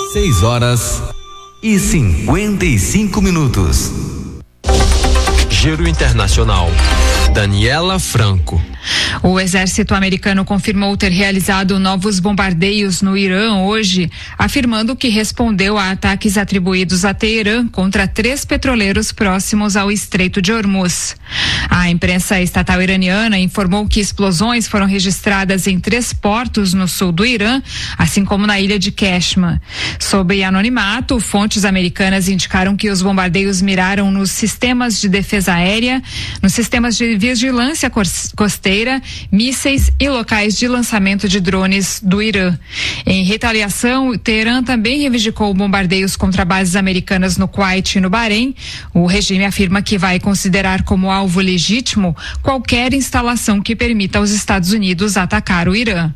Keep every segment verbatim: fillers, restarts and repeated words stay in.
Seis horas e cinquenta e cinco minutos. Giro Internacional. Daniela Franco. O exército americano confirmou ter realizado novos bombardeios no Irã hoje, afirmando que respondeu a ataques atribuídos a Teherã contra três petroleiros próximos ao Estreito de Hormuz. A imprensa estatal iraniana informou que explosões foram registradas em três portos no sul do Irã, assim como na ilha de Keshman. Sob anonimato, fontes americanas indicaram que os bombardeios miraram nos sistemas de defesa aérea, nos sistemas de vigilância costeira, mísseis e locais de lançamento de drones do Irã. Em retaliação, Teherã também reivindicou bombardeios contra bases americanas no Kuwait e no Bahrein. O regime afirma que vai considerar como alvo legítimo qualquer instalação que permita aos Estados Unidos atacar o Irã.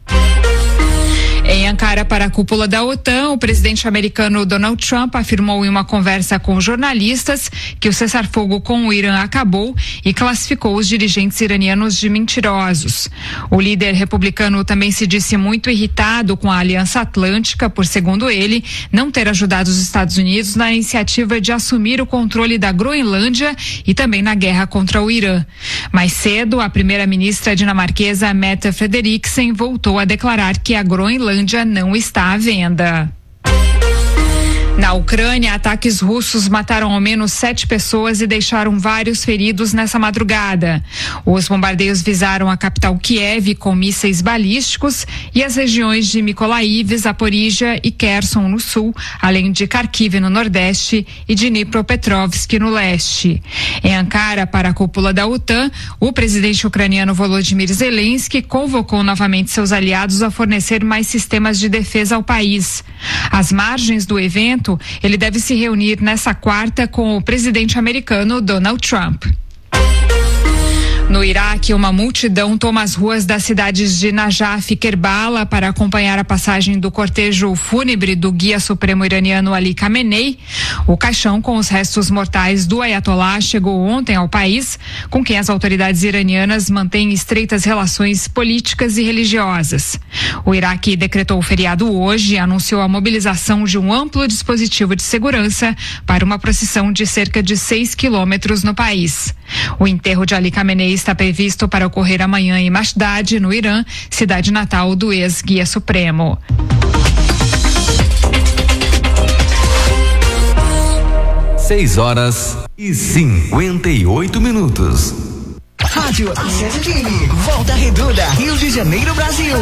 Em Ankara, para a cúpula da OTAN, o presidente americano Donald Trump afirmou em uma conversa com jornalistas que o cessar-fogo com o Irã acabou e classificou os dirigentes iranianos de mentirosos. O líder republicano também se disse muito irritado com a Aliança Atlântica por, segundo ele, não ter ajudado os Estados Unidos na iniciativa de assumir o controle da Groenlândia e também na guerra contra o Irã. Mais cedo, a primeira-ministra dinamarquesa Mette Frederiksen voltou a declarar que a Groenlândia não está à venda. Na Ucrânia, ataques russos mataram ao menos sete pessoas e deixaram vários feridos nessa madrugada. Os bombardeios visaram a capital Kiev com mísseis balísticos e as regiões de Mykolaiv, Zaporizhia e Kherson no sul, além de Kharkiv no nordeste e de Dnipropetrovsk no leste. Em Ankara, para a cúpula da OTAN, o presidente ucraniano Volodymyr Zelensky convocou novamente seus aliados a fornecer mais sistemas de defesa ao país. Às margens do evento, ele deve se reunir nessa quarta com o presidente americano Donald Trump. No Iraque, uma multidão toma as ruas das cidades de Najaf e Kerbala para acompanhar a passagem do cortejo fúnebre do guia supremo iraniano Ali Khamenei. O caixão com os restos mortais do Ayatollah chegou ontem ao país, com quem as autoridades iranianas mantêm estreitas relações políticas e religiosas. O Iraque decretou o feriado hoje e anunciou a mobilização de um amplo dispositivo de segurança para uma procissão de cerca de seis quilômetros no país. O enterro de Ali Khamenei está previsto para ocorrer amanhã em Mashdad, no Irã, cidade natal do ex-guia supremo. Seis horas e cinquenta e oito minutos. Rádio Acesse F M, Volta Redonda, Rio de Janeiro, Brasil.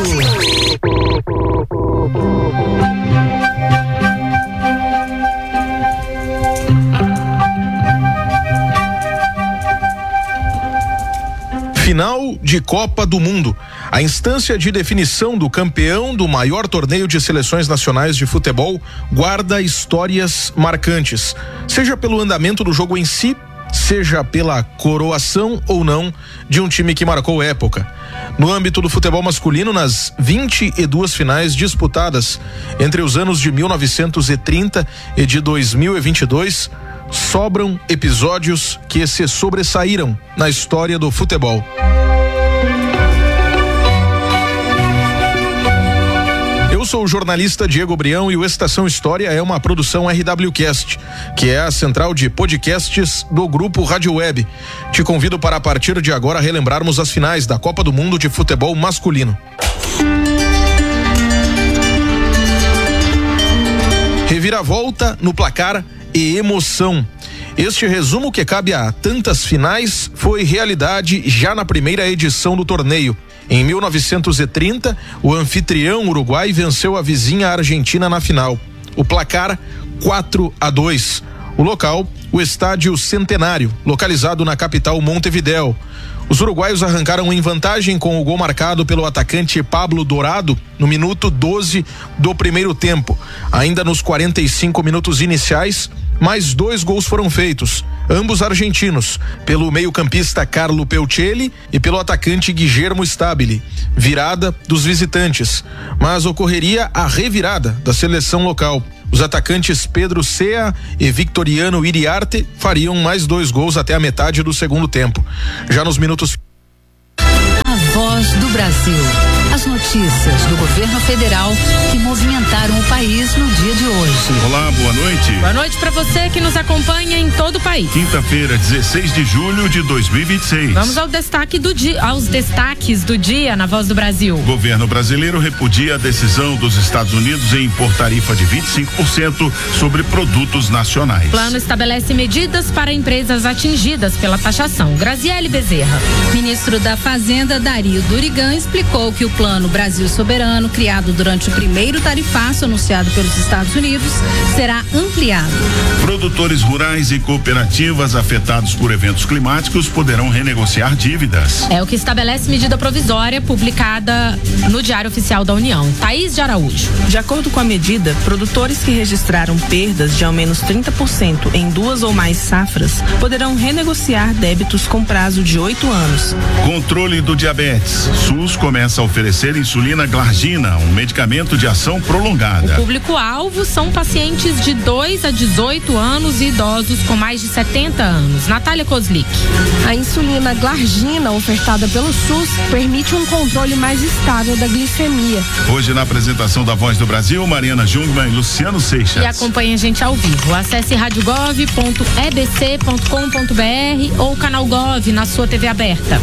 Final de Copa do Mundo. A instância de definição do campeão do maior torneio de seleções nacionais de futebol guarda histórias marcantes, seja pelo andamento do jogo em si, seja pela coroação ou não de um time que marcou época. No âmbito do futebol masculino, nas vinte e duas finais disputadas entre os anos de mil novecentos e trinta e de dois mil e vinte e dois, sobram episódios que se sobressaíram na história do futebol. Eu sou o jornalista Diego Brião e o Estação História é uma produção R W Cast, que é a central de podcasts do Grupo Rádio Web. Te convido para, a partir de agora, relembrarmos as finais da Copa do Mundo de futebol masculino. Reviravolta no placar e emoção. Este resumo, que cabe a tantas finais, foi realidade já na primeira edição do torneio. Em mil novecentos e trinta, o anfitrião Uruguai venceu a vizinha Argentina na final. O placar, quatro a dois. O local, o Estádio Centenário, localizado na capital Montevidéu. Os uruguaios arrancaram em vantagem com o gol marcado pelo atacante Pablo Dorado no minuto doze do primeiro tempo. Ainda nos quarenta e cinco minutos iniciais, mais dois gols foram feitos, ambos argentinos, pelo meio-campista Carlo Peucelli e pelo atacante Guillermo Stabile. Virada dos visitantes, mas ocorreria a revirada da seleção local. Os atacantes Pedro Sea e Victoriano Iriarte fariam mais dois gols até a metade do segundo tempo. Já nos minutos... A Voz do Brasil. As notícias do governo federal que movimentaram o país no dia de hoje. Olá, boa noite. Boa noite para você que nos acompanha em todo o país. Quinta-feira, dezesseis de julho de dois mil e vinte e seis. Vamos ao destaque do dia, aos destaques do dia na Voz do Brasil. O governo brasileiro repudia a decisão dos Estados Unidos em impor tarifa de vinte e cinco por cento sobre produtos nacionais. O plano estabelece medidas para empresas atingidas pela taxação. Graziele Bezerra. Ministro da Fazenda, Dario Durigan, explicou que o Plano Brasil Soberano, criado durante o primeiro tarifaço anunciado pelos Estados Unidos, será ampliado. Produtores rurais e cooperativas afetados por eventos climáticos poderão renegociar dívidas. É o que estabelece medida provisória publicada no Diário Oficial da União. Thaís de Araújo. De acordo com a medida, produtores que registraram perdas de ao menos trinta por cento em duas ou mais safras poderão renegociar débitos com prazo de oito anos. Controle do diabetes. SUS começa a oferecer insulina Glargina, um medicamento de ação prolongada. O público-alvo são pacientes de dois a dezoito anos e idosos com mais de setenta anos. Natália Kozlik. A insulina Glargina, ofertada pelo SUS, permite um controle mais estável da glicemia. Hoje, na apresentação da Voz do Brasil, Mariana Jungmann e Luciano Seixas. E acompanhe a gente ao vivo. Acesse rádio gov ponto e b c ponto com ponto b r ou canal Gov na sua T V aberta.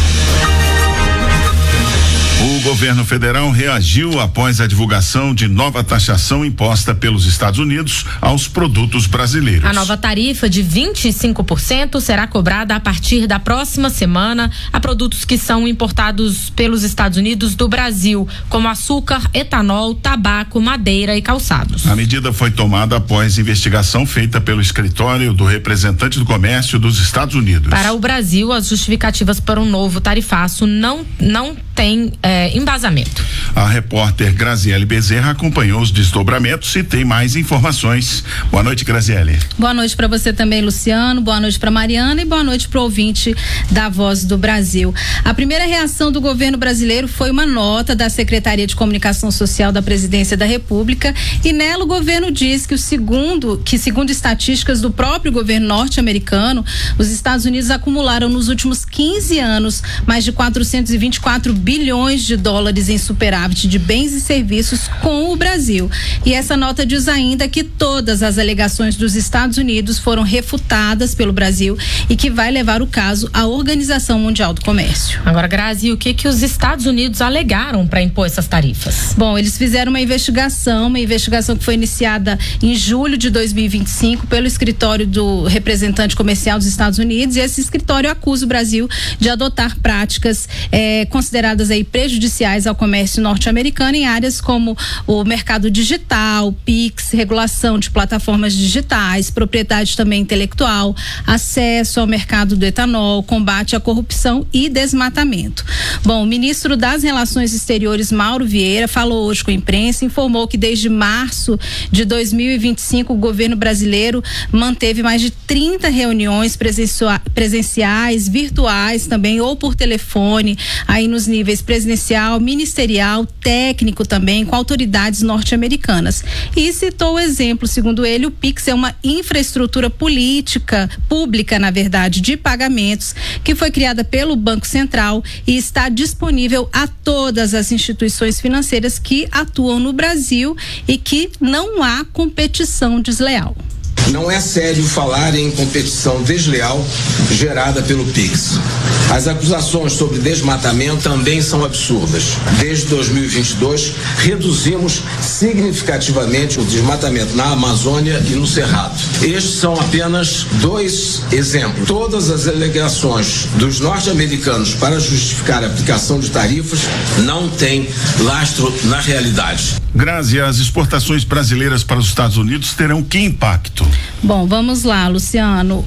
O governo federal reagiu após a divulgação de nova taxação imposta pelos Estados Unidos aos produtos brasileiros. A nova tarifa de vinte e cinco por cento será cobrada a partir da próxima semana a produtos que são importados pelos Estados Unidos do Brasil, como açúcar, etanol, tabaco, madeira e calçados. A medida foi tomada após investigação feita pelo escritório do representante do comércio dos Estados Unidos. Para o Brasil, as justificativas para um novo tarifaço não, não têm É, embasamento. A repórter Graziele Bezerra acompanhou os desdobramentos e tem mais informações. Boa noite, Graziele. Boa noite para você também, Luciano. Boa noite para Mariana e boa noite para o ouvinte da Voz do Brasil. A primeira reação do governo brasileiro foi uma nota da Secretaria de Comunicação Social da Presidência da República e nela o governo diz que o segundo, que segundo estatísticas do próprio governo norte-americano, os Estados Unidos acumularam nos últimos quinze anos mais de quatrocentos e vinte e quatro bilhões de dólares em superávit de bens e serviços com o Brasil. E essa nota diz ainda que todas as alegações dos Estados Unidos foram refutadas pelo Brasil e que vai levar o caso à Organização Mundial do Comércio. Agora, Grazi, o que que os Estados Unidos alegaram para impor essas tarifas? Bom, eles fizeram uma investigação, uma investigação que foi iniciada em julho de dois mil e vinte e cinco pelo escritório do representante comercial dos Estados Unidos, e esse escritório acusa o Brasil de adotar práticas eh, consideradas aí prejudiciais ao comércio norte-americano em áreas como o mercado digital, Pix, regulação de plataformas digitais, propriedade também intelectual, acesso ao mercado do etanol, combate à corrupção e desmatamento. Bom, o ministro das Relações Exteriores, Mauro Vieira, falou hoje com a imprensa, informou que desde março de dois mil e vinte e cinco o governo brasileiro manteve mais de trinta reuniões presenciais, virtuais também, ou por telefone, aí nos níveis presidencial, ministerial, técnico também, com autoridades norte-americanas. E citou o exemplo, segundo ele, o Pix é uma infraestrutura política, pública, na verdade, de pagamentos, que foi criada pelo Banco Central e está disponível a todas as instituições financeiras que atuam no Brasil e que não há competição desleal. Não é sério falar em competição desleal gerada pelo Pix. As acusações sobre desmatamento também são absurdas. Desde dois mil e vinte e dois, reduzimos significativamente o desmatamento na Amazônia e no Cerrado. Estes são apenas dois exemplos. Todas as alegações dos norte-americanos para justificar a aplicação de tarifas não têm lastro na realidade. Grazi, as exportações brasileiras para os Estados Unidos terão que impacto? Bom, vamos lá, Luciano.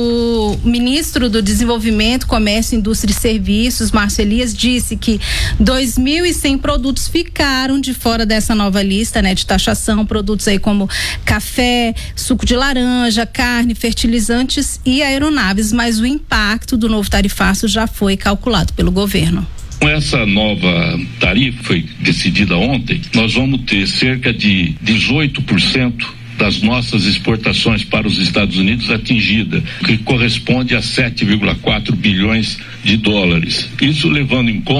O ministro do Desenvolvimento, Comércio, Indústria e Serviços, Márcio Elias, disse que dois mil e cem produtos ficaram de fora dessa nova lista, né, de taxação, produtos aí como café, suco de laranja, carne, fertilizantes e aeronaves, mas o impacto do novo tarifaço já foi calculado pelo governo. Com essa nova tarifa, foi decidida ontem, nós vamos ter cerca de dezoito por cento das nossas exportações para os Estados Unidos atingida, que corresponde a sete vírgula quatro bilhões de dólares. Isso levando em conta